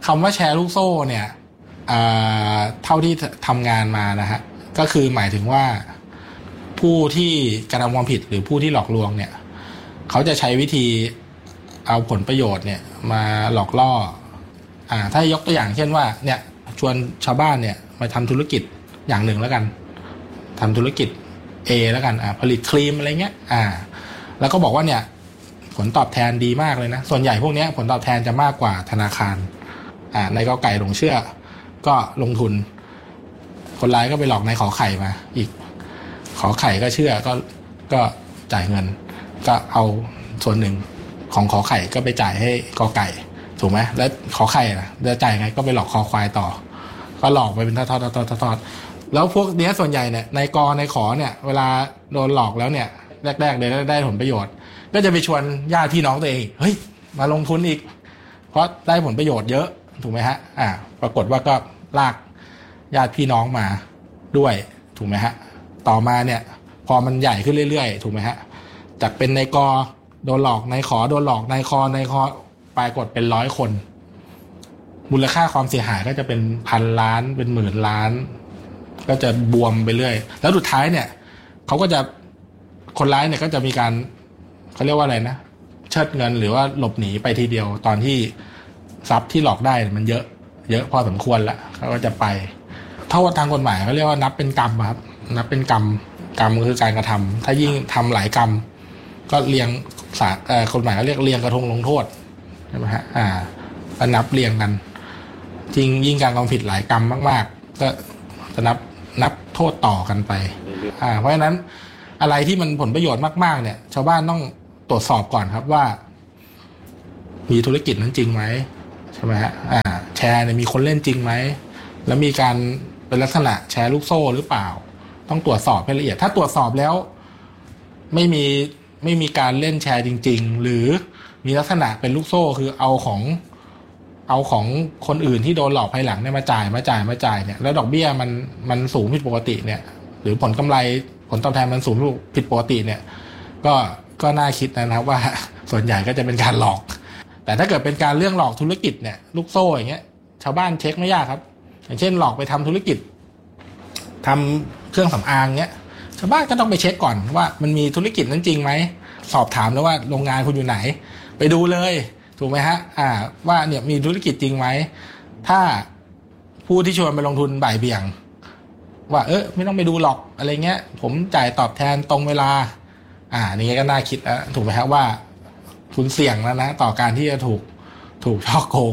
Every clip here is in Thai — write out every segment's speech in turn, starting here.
คำว่าแชร์ลูกโซ่เนี่ยเท่าที่ทำงานมานะฮะก็คือหมายถึงว่าผู้ที่กระทำความผิดหรือผู้ที่หลอกลวงเนี่ยเขาจะใช้วิธีเอาผลประโยชน์เนี่ยมาหลอกล่อถ้ายกตัวอย่างเช่นว่าเนี่ยชวนชาวบ้านเนี่ยมาทำธุรกิจอย่างหนึ่งแล้วกันทำธุรกิจ A แล้วกันผลิตครีมอะไรเงี้ยแล้วก็บอกว่าเนี่ยผลตอบแทนดีมากเลยนะส่วนใหญ่พวกนี้ผลตอบแทนจะมากกว่าธนาคารในกอไก่หลงเชื่อก็ลงทุนคนร้ายก็ไปหลอกในขอไข่มาอีกขอไข่ก็เชื่อก็จ่ายเงินก็เอาส่วนหนึ่งของขอไข่ก็ไปจ่ายให้กอไก่ถูกไหมแล้วขอไข่นะจะจ่ายไงก็ไปหลอกคอควายต่อก็หลอกไปเป็นทอดแล้วพวกนี้ส่วนใหญ่เนี่ยในกอในขอเนี่ยเวลาโดนหลอกแล้วเนี่ยแรกๆเลยได้ผลประโยชน์ก็จะไปชวนญาติพี่น้องตัวเองเฮ้ยมาลงทุนอีกเพราะได้ผลประโยชน์เยอะถูกไหมฮะปรากฏว่าก็ลากญาติพี่น้องมาด้วยถูกไหมฮะต่อมาเนี่ยพอมันใหญ่ขึ้นเรื่อยๆถูกไหมฮะจากเป็นในกอโดนหลอกในขอโดนหลอกในคอปลายกดเป็น100 คนมูลค่าความเสียหายก็จะเป็นพันล้านเป็นหมื่นล้านก็จะบวมไปเรื่อยแล้วสุดท้ายเนี่ยเขาก็จะคนร้ายเนี่ยก็จะมีการเขาเรียกว่าอะไรนะเชิดเงินหรือว่าหลบหนีไปทีเดียวตอนที่ทรัพย์ที่หลอกได้มันเยอะพอสมควรละเขาก็จะไปโทษทางกฎหมายเขาเรียกว่านับเป็นกรรมครับนับเป็นกรรมคือการกระทำถ้ายิ่งทำหลายกรรมก็เรียงกฎหมายเขาเรียกเรียงกระทงลงโทษใช่ไหมฮะก็นับเรียงกันจริงยิ่งการกระทำผิดหลายกรรมมากๆก็จะนับโทษต่อกันไปเพราะฉะนั้นอะไรที่มันผลประโยชน์มากๆเนี่ยชาวบ้านต้องตรวจสอบก่อนครับว่ามีธุรกิจนั้นจริงไหมใช่ไหมฮะแชร์เนี่ยมีคนเล่นจริงไหมแล้วมีการเป็นลักษณะแชร์ลูกโซ่หรือเปล่าต้องตรวจสอบให้ละเอียดถ้าตรวจสอบแล้วไม่มีการเล่นแชร์จริงๆหรือมีลักษณะเป็นลูกโซ่คือเอาของคนอื่นที่โดนหลอกภายหลังเนี่ยมาจ่ายเนี่ยแล้วดอกเบี้ยมันสูงผิดปกติเนี่ยหรือผลกำไรผลตอบแทนมันสูงผิดปกติเนี่ยก็น่าคิดนะครับว่าส่วนใหญ่ก็จะเป็นการหลอกแต่ถ้าเกิดเป็นการเรื่องหลอกธุรกิจเนี่ยลูกโซ่อย่างเงี้ยชาวบ้านเช็คไม่ยากครับอย่างเช่นหลอกไปทำธุรกิจทำเครื่องสำอางเงี้ยชาวบ้านก็ต้องไปเช็คก่อนว่ามันมีธุรกิจนั้นจริงไหมสอบถามแล้วว่าโรงงานคุณอยู่ไหนไปดูเลยถูกไหมฮะว่าเนี่ยมีธุรกิจจริงไหมถ้าผู้ที่ชวนไปลงทุนบ่ายเบี่ยงว่าไม่ต้องไปดูหรอกอะไรเงี้ยผมจ่ายตอบแทนตรงเวลานี่ก็น่าคิดแล้วถูกไหมฮะว่าคุณเสี่ยงแล้วนะต่อการที่จะถูกฉ้อโกง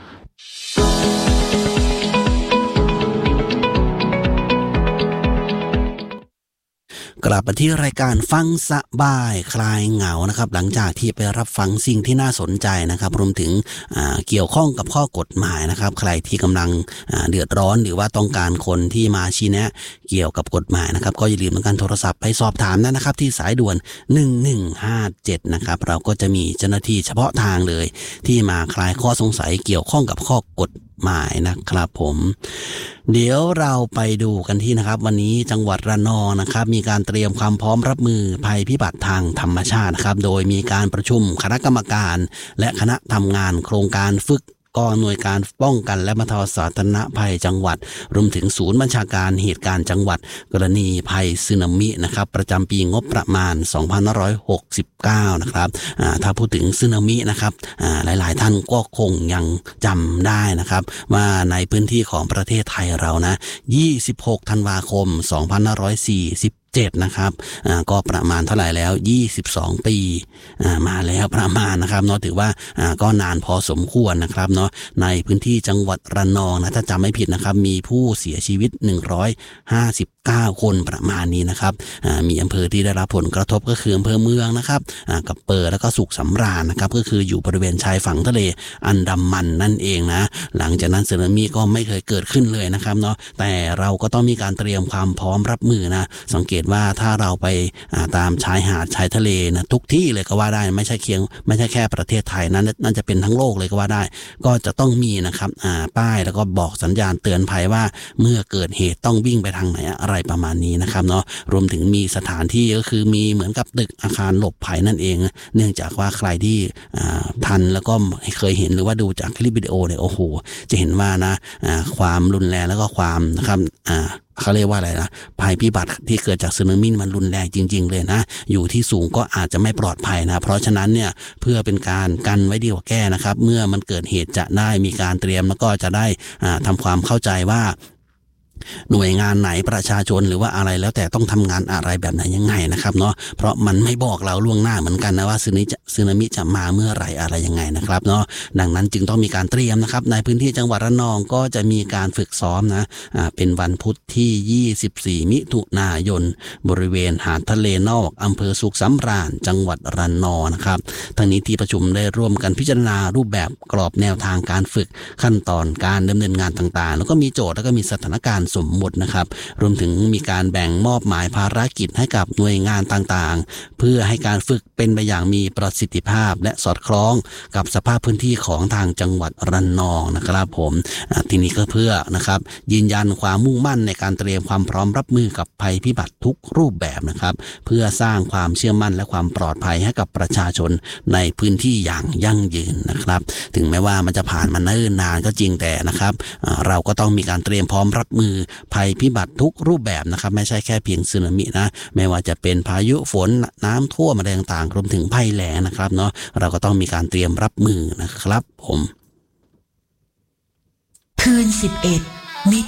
กลับมาที่รายการฟังสบายคลายเหงานะครับหลังจากที่ไปรับฟังสิ่งที่น่าสนใจนะครับรวมถึงเกี่ยวข้องกับข้อกฎหมายนะครับใครที่กำลังเดือดร้อนหรือว่าต้องการคนที่มาชี้แนะเกี่ยวกับกฎหมายนะครับก็อย่าลืมในการโทรศัพท์ไปสอบถามนะครับที่สายด่วน1157นะครับเราก็จะมีเจ้าหน้าที่เฉพาะทางเลยที่มาคลายข้อสงสัยเกี่ยวข้องกับข้อกฎหมายนะครับผมเดี๋ยวเราไปดูกันที่นะครับวันนี้จังหวัดระนองนะครับมีการเตรียมความพร้อมรับมือภัยพิบัติทางธรรมชาตินะครับโดยมีการประชุมคณะกรรมการและคณะทำงานโครงการฝึกกองหน่วยการป้องกันและบรรเทาสาธารณภัยจังหวัดรวมถึงศูนย์บัญชาการเหตุการณ์จังหวัดกรณีภัยสึนามินะครับประจำปีงบประมาณ2569นะครับถ้าพูดถึงสึนามินะครับหลายๆท่านก็คงยังจำได้นะครับว่าในพื้นที่ของประเทศไทยเรานะ26ธันวาคม2547นะครับก็ประมาณเท่าไหร่แล้ว22ปีมาแล้วประมาณนะครับเนาะถือว่าก็นานพอสมควรนะครับเนาะในพื้นที่จังหวัดระนองนะถ้าจำไม่ผิดนะครับมีผู้เสียชีวิต159คนประมาณนี้นะครับมีอำเภอที่ได้รับผลกระทบก็คืออำเภอเมืองนะครับกับเปิดแล้วก็สุขสำราญนะครับก็คืออยู่บริเวณชายฝั่งทะเลอันดามันนั่นเองนะหลังจากนั้นสึนามิก็ไม่เคยเกิดขึ้นเลยนะครับเนาะแต่เราก็ต้องมีการเตรียมความพร้อมรับมือนะสังเกตตว่าถ้าเราไปตามชายหาดชายทะเลนะทุกที่เลยก็ว่าได้ไม่ใช่แค่ประเทศไทยนั้นน่าจะเป็นทั้งโลกเลยก็ว่าได้ก็จะต้องมีนะครับป้ายแล้วก็บอกสัญญาณเตือนภัยว่าเมื่อเกิดเหตุต้องวิ่งไปทางไหนอะไรประมาณนี้นะครับเนาะรวมถึงมีสถานที่ก็คือมีเหมือนกับตึกอาคารหลบภัยนั่นเองเนื่องจากว่าใครที่ทันแล้วก็เคยเห็นหรือว่าดูจากคลิปวิดีโอเนี่ยโอ้โหจะเห็นว่านะความรุนแรงแล้วก็ความนะครับเขาเรียกว่าอะไรนะภัยพิบัติที่เกิดจากสึนามิมันรุนแรงจริงๆเลยนะอยู่ที่สูงก็อาจจะไม่ปลอดภัยนะเพราะฉะนั้นเนี่ยเพื่อเป็นการกันไว้ดีกว่าแก้นะครับเมื่อมันเกิดเหตุจะได้มีการเตรียมแล้วก็จะได้ทำความเข้าใจว่าหน่วยงานไหนประชาชนหรือว่าอะไรแล้วแต่ต้องทำงานอะไรแบบไหนยังไงนะครับเนาะเพราะมันไม่บอกเราล่วงหน้าเหมือนกันนะว่าสึนามิจะมาเมื่อไหร่อะไรยังไงนะครับเนาะดังนั้นจึงต้องมีการเตรียมนะครับในพื้นที่จังหวัดระนองก็จะมีการฝึกซ้อมนะเป็นวันพุธที่24มิถุนายนบริเวณหาดทะเลนอกอำเภอสุขสำราญจังหวัดระนองนะครับทั้งนี้ที่ประชุมได้ร่วมกันพิจารณารูปแบบกรอบแนวทางการฝึกขั้นตอนการดำเนินงานต่างๆแล้วก็มีโจทย์แล้วก็มีสถานการณ์สมมุตินะครับรวมถึงมีการแบ่งมอบหมายภารกิจให้กับหน่วยงานต่างๆเพื่อให้การฝึกเป็นไปอย่างมีประสิทธิภาพและสอดคล้องกับสภาพพื้นที่ของทางจังหวัดระนองนะครับผมทีนี้ก็เพื่อนะครับยืนยันความมุ่งมั่นในการเตรียมความพร้อมรับมือกับภัยพิบัติทุกรูปแบบนะครับเพื่อสร้างความเชื่อมั่นและความปลอดภัยให้กับประชาชนในพื้นที่อย่างยั่งยืนนะครับถึงแม้ว่ามันจะผ่านมาเนิ่นนานก็จริงแต่นะครับเราก็ต้องมีการเตรียมพร้อมรับมือภัยพิบัติทุกรูปแบบนะครับไม่ใช่แค่เพียงสึนามินะไม่ว่าจะเป็นพายุฝนน้ำท่วมอะไรต่างๆรวมถึงภัยแล้งนะครับเนาะเราก็ต้องมีการเตรียมรับมือนะครับผมคืน11